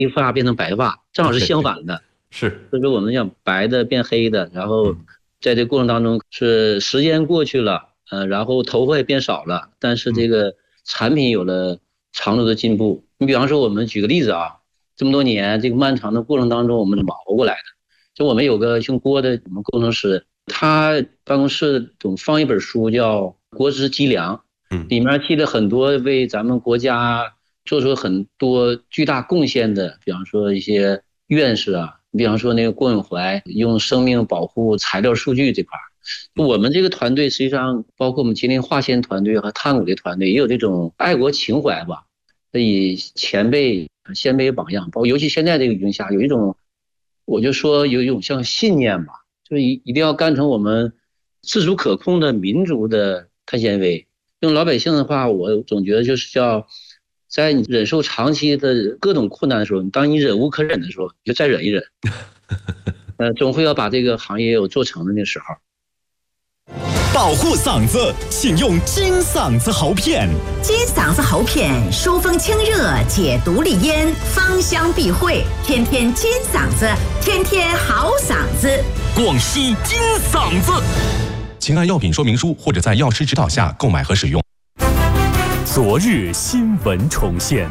黑发变成白发，正好是相反的。 是， 所以说我们讲白的变黑的，然后在这过程当中是时间过去了，然后头发也变少了，但是这个产品有了长足的进步。你比方说我们举个例子啊，这么多年这个漫长的过程当中我们是熬过来的。就我们有个姓郭的我们工程师，他办公室总放一本书叫《国之脊梁》，里面记了很多为咱们国家做出很多巨大贡献的，比方说一些院士啊，比方说那个郭永怀用生命保护材料数据这块，我们这个团队实际上包括我们吉林化纤团队和碳谷的团队也有这种爱国情怀吧，以前辈先辈榜样，包括尤其现在这个语境下有一种，我就说有一种像信念吧，就是一定要干成我们自主可控的民族的碳纤维。用老百姓的话，我总觉得就是叫在你忍受长期的各种困难的时候，当你忍无可忍的时候，你就再忍一忍。总会要把这个行业有做成的那时候。 保护嗓子，请用金嗓子喉片。 金嗓子喉片疏风清热，解毒利咽，芳香避秽，天天金嗓子，天天好嗓子。 广西金嗓子。请按药品说明书或者在药师指导下购买和使用。昨日新闻重现。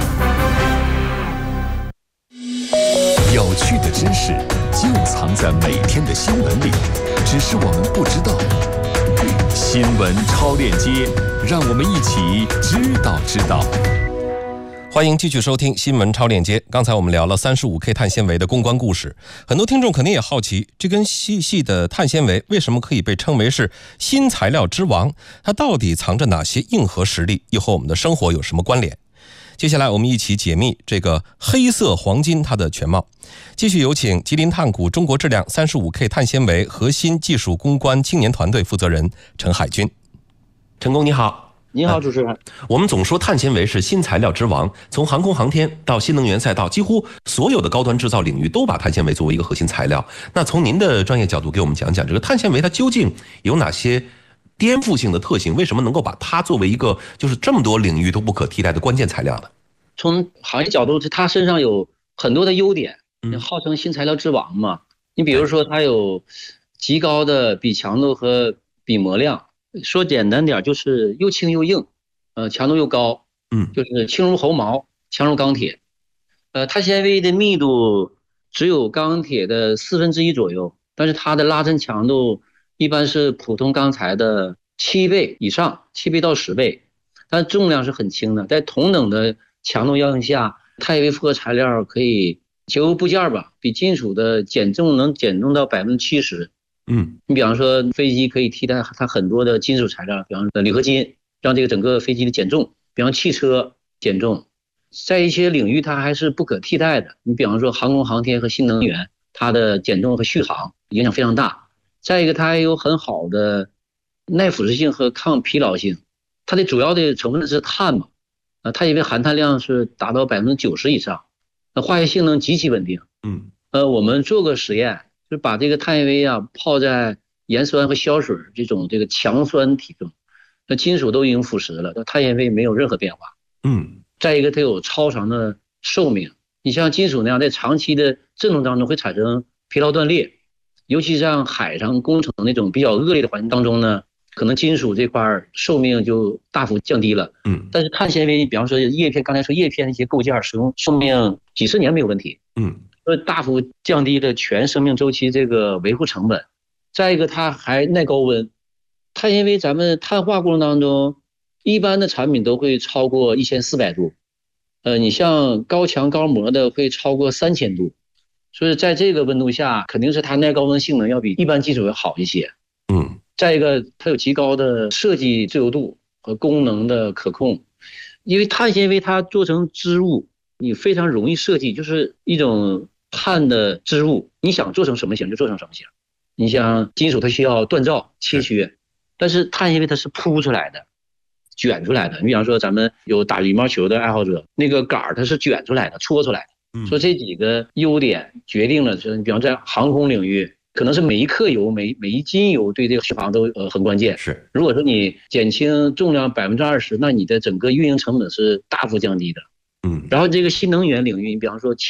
有趣的知识就藏在每天的新闻里，只是我们不知道。新闻超链接，让我们一起知道。 欢迎继续收听新闻超链接。刚才我们聊了 35K 碳纤维的公关故事，很多听众肯定也好奇，这根细细的碳纤维为什么可以被称为是新材料之王？它到底藏着哪些硬核实力，又和我们的生活有什么关联？接下来我们一起解密这个黑色黄金它的全貌。继续有请吉林碳谷中国质量 35K 碳纤维核心技术攻关青年团队负责人陈海军。陈工你好。 你好，主持人。 我们总说碳纤维是新材料之王，从航空航天到新能源赛道，几乎所有的高端制造领域都把碳纤维作为一个核心材料。那从您的专业角度给我们讲讲，这个碳纤维它究竟有哪些颠覆性的特性？为什么能够把它作为一个就是这么多领域都不可替代的关键材料呢？ 从行业角度，它身上有很多的优点，号称新材料之王嘛。你比如说，它有极高的比强度和比磨量。说简单点就是又轻又硬，强度又高，就是轻如猴毛，强如钢铁。碳纤维的密度只有钢铁的1/4左右，但是它的拉伸强度一般是普通钢材的7倍以上，7倍到10倍，但重量是很轻的。在同等的强度要求下，碳纤维复合材料可以结构部件吧，比金属的减重能减重到70%。你比方说飞机可以替代它很多的金属材料，比方说铝合金，让这个整个飞机的减重，比方汽车减重，在一些领域它还是不可替代的。你比方说航空航天和新能源，它的减重和续航影响非常大。再一个，它还有很好的耐腐蚀性和抗疲劳性。它的主要的成分是碳嘛，碳纤维含碳量是达到90%以上，化学性能极其稳定。我们做过实验。就把这个碳纤维泡在盐酸和硝水这个强酸体中，那金属都已经腐蚀了，那碳纤维没有任何变化。再一个，它有超长的寿命。你像金属那样，在长期的震动当中会产生疲劳断裂，尤其像海上工程那种比较恶劣的环境当中呢，可能金属这块寿命就大幅降低了。但是碳纤维，比方说叶片，刚才说叶片那些构件使用寿命几十年没有问题。大幅降低了全生命周期这个维护成本。再一个，它还耐高温。碳纤维咱们碳化过程当中，一般的产品都会超过1400度，你像高强高磨的会超过3000度，所以在这个温度下，肯定是它耐高温性能要比一般金属要好一些。再一个，它有极高的设计自由度和功能的可控，因为碳纤维它做成织物，你非常容易设计，就是一种碳的织物，你想做成什么形就做成什么形。你像金属它需要锻造切削，但是碳纤维它是铺出来的，卷出来的。你比方说咱们有打羽毛球的爱好者，那个杆它是卷出来的，搓出来的。说这几个优点决定了，就是你比方在航空领域，可能是每一克油每一斤油对这个续航都很关键。 是， 如果说你减轻重量20%，那你的整个运营成本是大幅降低的。然后这个新能源领域，你比方说